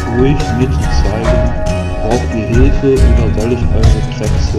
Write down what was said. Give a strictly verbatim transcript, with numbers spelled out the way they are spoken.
ruhig, mir zu zeigen, braucht ihr Hilfe oder soll ich eure Tracks